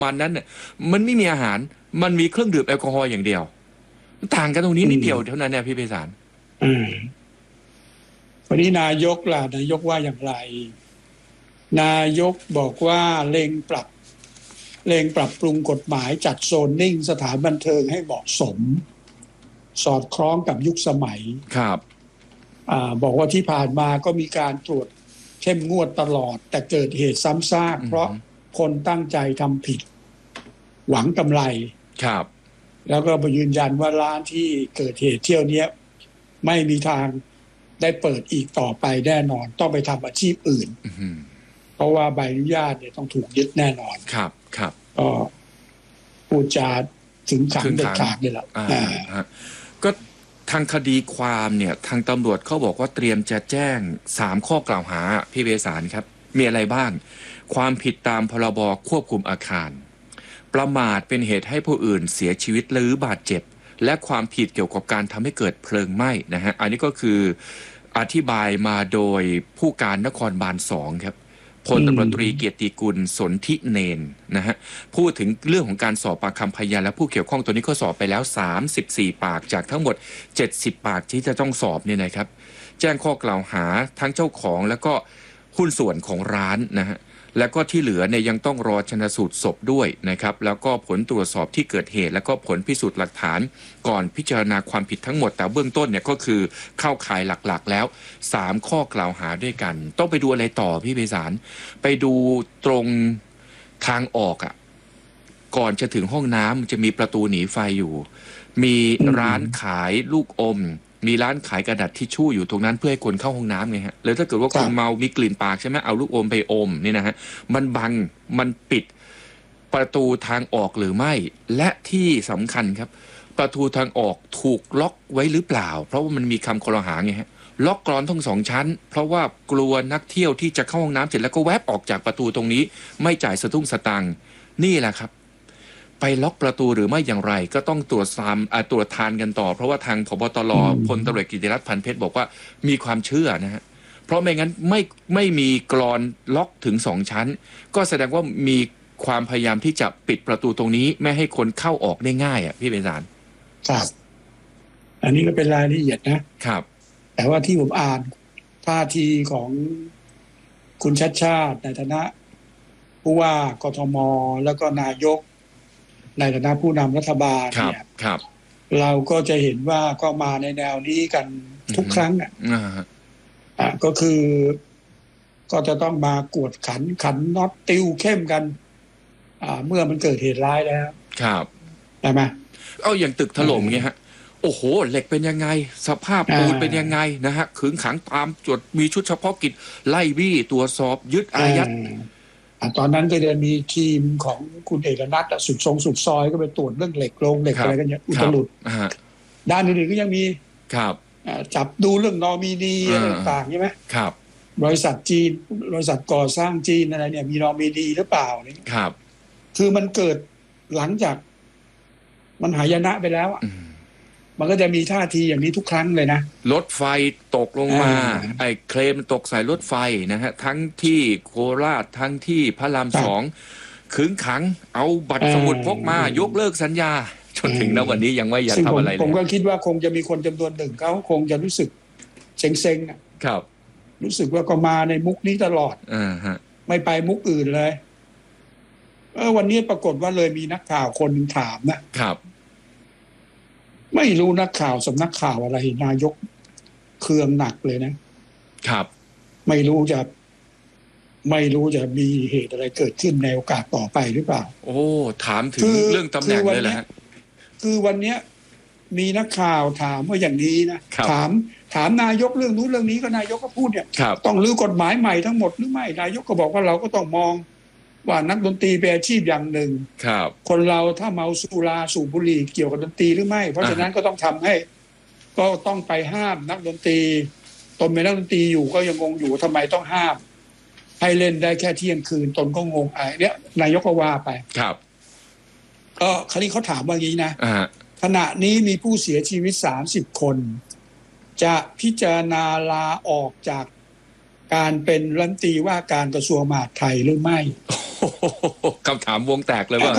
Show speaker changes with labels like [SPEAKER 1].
[SPEAKER 1] วันนั้นเนี่ยมันไม่มีอาหารมันมีเครื่องดื่มแอลกอฮอล์อย่างเดียวต่างกันตรงนี้นิดเดียวเท่านั้นเนี่ยพี่ไพศาล
[SPEAKER 2] วันนี้นายกล่ะนายกว่าอย่างไรนายกบอกว่าเร่งปรับปรุงกฎหมายจัดโซนนิ่งสถานบันเทิงให้เหมาะสมสอดคล้องกับยุคสมัย
[SPEAKER 1] ครับ
[SPEAKER 2] บอกว่าที่ผ่านมาก็มีการตรวจเข้มงวดตลอดแต่เกิดเหตุซ้ำซากเพราะคนตั้งใจทำผิดหวังกำไร
[SPEAKER 1] ครับ
[SPEAKER 2] แล้วก็ยืนยันว่าร้านที่เกิดเหตุเที่ยวนี้ไม่มีทางได้เปิดอีกต่อไปแน่นอนต้องไปทำอาชีพอื่นเพราะว่าใบอนุญาตเนี่ยต้องถูกยึดแน่นอน
[SPEAKER 1] ครับ
[SPEAKER 2] ก็พูดจาถึงขังเด็ดขาดเลยล่ะ
[SPEAKER 1] ก็ทางคดีความเนี่ยทางตำรวจเขาบอกว่าเตรียมจะแจ้ง3ข้อกล่าวหาพี่ไพศาลครับมีอะไรบ้างความผิดตามพรบควบคุมอาคารประมาทเป็นเหตุให้ผู้อื่นเสียชีวิตหรือบาดเจ็บและความผิดเกี่ยวกับการทำให้เกิดเพลิงไหม้นะฮะอันนี้ก็คืออธิบายมาโดยผู้การนครบาล2ครับพลตำรวจตรีเกียรติกุลสนธิเนนนะฮะพูดถึงเรื่องของการสอบปากคำพยานและผู้เกี่ยวข้องตัวนี้ก็สอบไปแล้ว34ปากจากทั้งหมด70ปากที่จะต้องสอบเนี่ยนะครับแจ้งข้อกล่าวหาทั้งเจ้าของแล้วก็หุ้นส่วนของร้านนะฮะแล้วก็ที่เหลือเนี่ยยังต้องรอชันสูตรศพด้วยนะครับแล้วก็ผลตรวจสอบที่เกิดเหตุแล้วก็ผลพิสูจน์หลักฐานก่อนพิจารณาความผิดทั้งหมดแต่เบื้องต้นเนี่ยก็คือเข้าข่ายหลักๆแล้ว3ข้อกล่าวหาด้วยกันต้องไปดูอะไรต่อพี่ไพศาลไปดูตรงทางออกก่อนจะถึงห้องน้ำจะมีประตูหนีไฟอยู่มีร้านขายลูกอมมีร้านขายกระดาษทิชชู่อยู่ตรงนั้นเพื่อให้คนเข้าห้องน้ำไงฮะแล้วถ้าเกิดว่าคนเมามีกลิ่นปากใช่ไหมเอาลูกอมไปอมนี่นะฮะมันบังมันปิดประตูทางออกหรือไม่และที่สำคัญครับประตูทางออกถูกล็อกไว้หรือเปล่าเพราะว่ามันมีคำครหาไงฮะล็อกกรอนทั้ง2ชั้นเพราะว่ากลัวนักเที่ยวที่จะเข้าห้องน้ำเสร็จแล้วก็แวบออกจากประตูตรงนี้ไม่จ่ายสตุ้งสตังค์นี่แหละครับไปล็อกประตูหรือไม่อย่างไรก็ต้องตรวจทานกันต่อเพราะว่าทางผบตรพลตำรวจกิติรัตน์พันเพชรบอกว่ามีความเชื่อนะฮะเพราะไม่งั้นไม่มีกรอนล็อกถึง2ชั้นก็แสดงว่ามีความพยายามที่จะปิดประตูตรงนี้ไม่ให้คนเข้าออกได้ง่ายพี่ไพศาล
[SPEAKER 2] ครับอันนี้ก็เป็นรายละเอียดนะครับแต่ว่าที่ผมอ่านท่าทีของคุณชัชชาติในฐานะผู้ว่ากทมแล้วก็นายกในฐานะผู้นำรัฐบาลเนี่ยเราก็จะเห็นว่าก็มาในแนวนี้กันทุกครั้งก็คือก็จะต้องมากวดขันน็อตติวเข้มกันเมื่อมันเกิดเหตุร้ายแล้ว
[SPEAKER 1] ครับ
[SPEAKER 2] ใช่ไหม
[SPEAKER 1] เอาอย่างตึกถล่มเงี้ยฮะโอ้โหเหล็กเป็นยังไงสภาพปูนเป็นยังไงนะฮะขึงขังตามจดมีชุดเฉพาะกิจไล่บี้ตรวจสอบยึดอายัด
[SPEAKER 2] ตอนนั้นก็จะมีทีมของคุณเอกนัทสุดซอยก็ไปตรวจเรื่องเหล็กโครงเหล็กอะไรกันเนี่ยอุตลุดด้านอื่นๆก็ยังมีจับดูเรื่องนอมินีอะไรต่างๆใช่ไหม
[SPEAKER 1] ครับ
[SPEAKER 2] บริษัทจีนบริษัทก่อสร้างจีนอะไรเนี่ยมีนอมินีหรือเปล่านี่
[SPEAKER 1] ครับ
[SPEAKER 2] คือมันเกิดหลังจากมันหายนะไปแล้วมันก็จะมีท่าทีอย่างนี้ทุกครั้งเลยนะ
[SPEAKER 1] รถไฟตกลงมาไอ้เคลมตกใส่รถไฟนะฮะทั้งที่โคราชทั้งที่พระราม2ขึงขังเอาบัตรสมุดพกมายกเลิกสัญญาจนถึงณวันนี้ยังไม่อยากทำอะไรเลย
[SPEAKER 2] ผมก็คิดว่าคงจะมีคนจำนวนหนึ่งเขาคงจะรู้สึกเซ็งๆ
[SPEAKER 1] ครับ
[SPEAKER 2] รู้สึกว่าก็มาในมุกนี้ตลอดไม่ไปมุกอื่นเลยวันนี้ปรากฏว่าเลยมีนักข่าวคนนึงถาม
[SPEAKER 1] นะครับ
[SPEAKER 2] ไม่รู้นักข่าวสำนักข่าวอะไรนายกเคืองหนักเลยนะครับไม่รู้จะมีเหตุอะไรเกิดขึ้นในโอกาสต่อไปหรือเปล่า
[SPEAKER 1] โอ้ถามถึงเรื่องตำแหน่งเลยแหละ
[SPEAKER 2] คือวันนี้มีนักข่าวถามว่าอย่างนี้นะถามนายกเรื่องนู้นเรื่องนี้ก็นายกก็พูดเนี่ยต้องรื้อกฎหมายใหม่ทั้งหมดหรือไม่นายกก็บอกว่าเราก็ต้องมองว่านักดนตรีเป็นอาชีพอย่างหนึ่งคนเราถ้าเมาสุราสูบบุหรี่เกี่ยวกับดนตรีหรือไม่เพราะฉะนั้นก็ต้องทำให้ก็ต้องไปห้ามนักดนตรีตนเป็นนักดนตรีอยู่ก็ยังงงอยู่ทำไมต้องห้ามให้เล่นได้แค่เที่ยงคืนตนก็งงเนี่ยนายกก็ว่าไปก็คราวนี้เขาถามว่าอย่างนี้นะขณะนี้มีผู้เสียชีวิต30 คนจะพิจารณาลาออกจากการเป็นรัฐมนตรีว่าการกระทรวงมหาดไทยหรือไม่
[SPEAKER 1] คำถามวงแตกเลยว่า